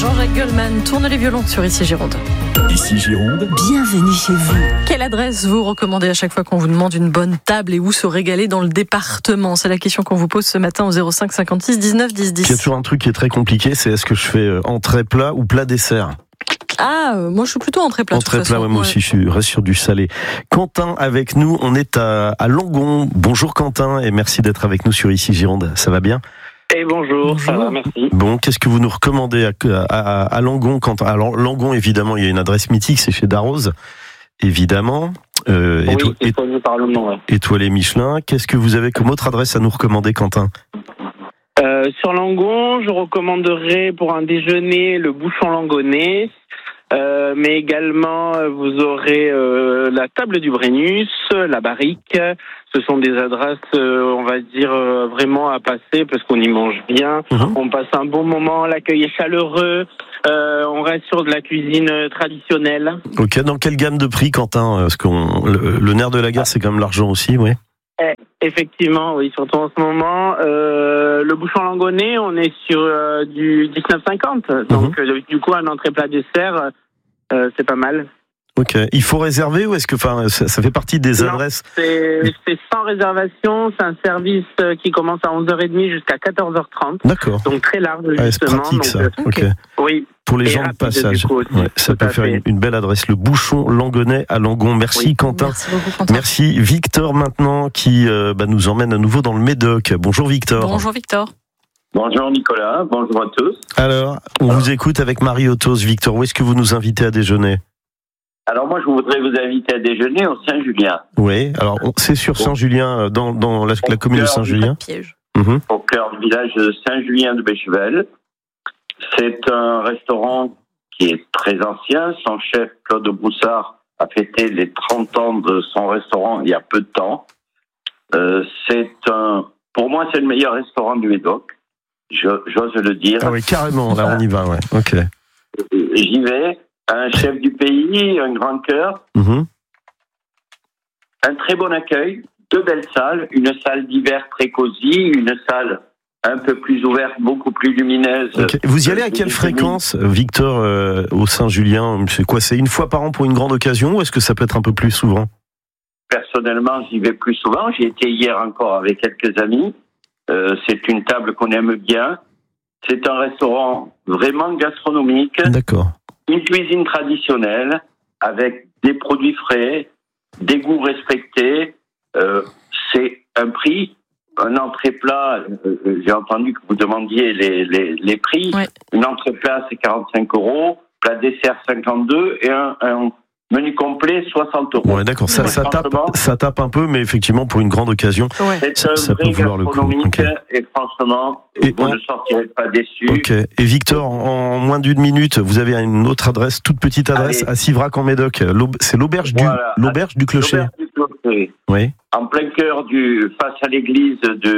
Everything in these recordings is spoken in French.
Jean-Jacques Goldman tourne les violons sur Ici Gironde. Ici Gironde, bienvenue chez vous. Quelle adresse vous recommandez à chaque fois qu'on vous demande une bonne table et où se régaler dans le département? C'est la question qu'on vous pose ce matin au 05 56 19 10 10. il y a toujours un truc qui est très compliqué, c'est est-ce que je fais entrée plat ou plat dessert? Moi je suis plutôt entrée plat. Entrée plat, ouais, moi aussi je reste sur du salé. Quentin avec nous, on est à Langon. Bonjour Quentin et merci d'être avec nous sur Ici Gironde, ça va bien? Et bonjour, ça va, merci. Bon, qu'est-ce que vous nous recommandez à Langon, Quentin? Alors Langon, évidemment, il y a une adresse mythique, c'est chez Darroze, évidemment. Oui, c'est connu par le nom, ouais. Étoilé Michelin. Qu'est-ce que vous avez comme autre adresse à nous recommander, Quentin? Sur Langon, je recommanderais pour un déjeuner le bouchon langonais, mais également vous aurez la table du Brennus, la barrique. Ce sont des adresses, on va dire, vraiment à passer parce qu'on y mange bien. On passe un bon moment, l'accueil est chaleureux. On reste sur de la cuisine traditionnelle. Ok, dans quelle gamme de prix, Quentin? Parce que le nerf de la guerre, c'est quand même l'argent aussi, oui. Effectivement, oui, surtout en ce moment. Le bouchon langonais, on est sur du 19,50. Donc, du coup, un entrée plat dessert, c'est pas mal. Ok. Il faut réserver ou est-ce que, ça fait partie des adresses? C'est sans réservation. C'est un service qui commence à 11h30 jusqu'à 14h30. D'accord. Donc très large, justement. C'est pratique, donc, ça. Ok. Oui. Pour les gens de passage. Ça peut faire une belle adresse. Le bouchon langonais à Langon. Merci Quentin. Merci beaucoup, Quentin. Merci Victor maintenant qui nous emmène à nouveau dans le Médoc. Bonjour Victor. Bonjour Victor. Bonjour Nicolas, bonjour à tous. Alors, on vous écoute avec Marie-Autos. Victor, où est-ce que vous nous invitez à déjeuner? Alors moi, je voudrais vous inviter à déjeuner au Saint-Julien. Oui, alors c'est sur Saint-Julien, dans la commune de Saint-Julien. Au cœur du village de Saint-Julien de Bechevel. C'est un restaurant qui est très ancien. Son chef, Claude Broussard, a fêté les 30 ans de son restaurant il y a peu de temps. Pour moi, c'est le meilleur restaurant du Médoc. J'ose le dire. Ah oui, carrément, là on y va, ouais. Ok. J'y vais. Un chef du pays, un grand cœur, un très bon accueil, deux belles salles, une salle d'hiver très cosy, une salle un peu plus ouverte, beaucoup plus lumineuse. Okay. Vous y allez à quelle fréquence, Victor, au Saint-Julien? C'est quoi, c'est une fois par an pour une grande occasion ou est-ce que ça peut être un peu plus souvent? Personnellement, j'y vais plus souvent. J'y étais hier encore avec quelques amis. C'est une table qu'on aime bien. C'est un restaurant vraiment gastronomique. D'accord. Une cuisine traditionnelle avec des produits frais, des goûts respectés. C'est un prix, un entrée plat. J'ai entendu que vous demandiez les prix. Ouais. Une entrée plat, c'est 45 €, plat dessert 52 et un menu complet 60 €. Ouais, d'accord. Ça tape un peu, mais effectivement pour une grande occasion, ça peut valoir le coup. Okay. Et franchement, vous ne sortirez pas déçus. Ok. Et Victor, en moins d'une minute, vous avez une autre adresse, toute petite adresse à Sivrac en Médoc. C'est l'auberge du Clocher. L'auberge du Clocher. Oui. En plein cœur face à l'église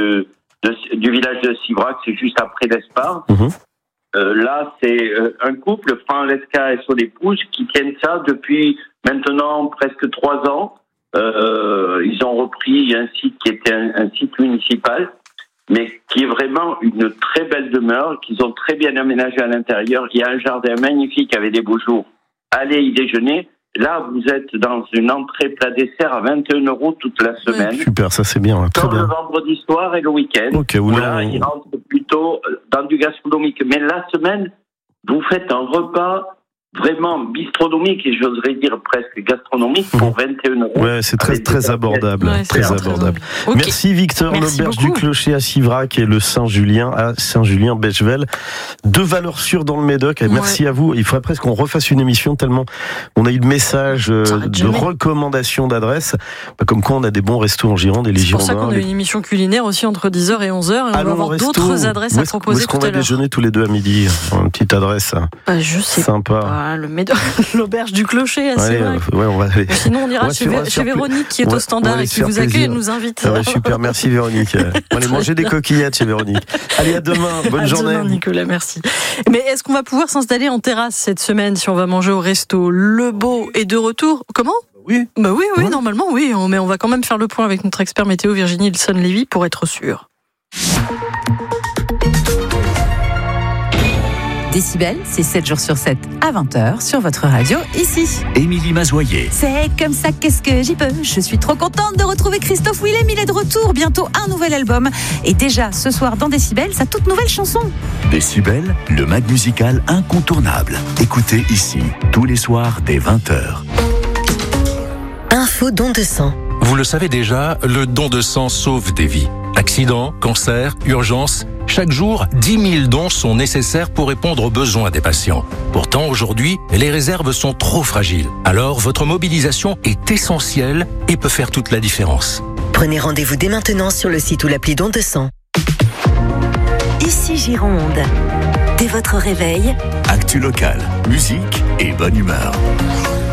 du village de Sivrac, c'est juste après l'Espar. Là, c'est un couple, Franck Lesca et son épouse, qui tiennent ça depuis maintenant presque 3 ans. Ils ont repris un site qui était un site municipal, mais qui est vraiment une très belle demeure, qu'ils ont très bien aménagé à l'intérieur. Il y a un jardin magnifique avec des beaux jours. Allez y déjeuner. Là, vous êtes dans une entrée plat dessert à 21 € toute la semaine. Super, ça c'est bien, très bien. Le vendredi soir et le week-end. Ok, là, ils rentrent plutôt dans du gastronomique. Mais la semaine, vous faites un repas vraiment bistronomique et j'oserais dire presque gastronomique pour 21 €. Ouais, c'est très abordable, très abordable. Okay. Merci Victor. L'auberge du Clocher à Sivrac et le Saint-Julien à Saint-Julien-Bechevel. 2 valeurs sûres dans le Médoc. Et merci à vous. Il faudrait presque qu'on refasse une émission tellement on a eu de messages de recommandations d'adresses. Comme quoi on a des bons restos en Gironde et les Girondins. C'est pour ça qu'on a une émission culinaire aussi entre 10h et 11h et on va avoir d'autres adresses à proposer tout à l'heure. Est-ce qu'on va déjeuner tous les deux à midi? Une petite adresse je sais sympa. Le Médoc, l'auberge du Clocher à Sivrac. On va aller. Sinon, on ira chez Véronique qui est au standard et qui vous accueille et nous invite. Super, merci Véronique. On va aller manger des coquillettes chez Véronique. Allez, à demain. Bonne journée. À demain, Nicolas, merci. Mais est-ce qu'on va pouvoir s'installer en terrasse cette semaine si on va manger au resto? Le Beau est de retour. Comment? Oui. Oui, normalement, oui. Mais on va quand même faire le point avec notre expert météo Virginie Ilson-Lévy pour être sûr. Décibel, c'est 7 jours sur 7 à 20h sur votre radio ici. Émilie Mazoyer. C'est comme ça, qu'est-ce que j'y peux. Je suis trop contente de retrouver Christophe Willem. Il est de retour, bientôt un nouvel album. Et déjà, ce soir dans Décibel, sa toute nouvelle chanson. Décibel, le mag musical incontournable. Écoutez ici, tous les soirs dès 20h. Info don de sang. Vous le savez déjà, le don de sang sauve des vies. Accidents, cancers, urgences, chaque jour, 10 000 dons sont nécessaires pour répondre aux besoins des patients. Pourtant, aujourd'hui, les réserves sont trop fragiles. Alors, votre mobilisation est essentielle et peut faire toute la différence. Prenez rendez-vous dès maintenant sur le site ou l'appli don de sang. Ici Gironde. Dès votre réveil, Actu local, musique et bonne humeur.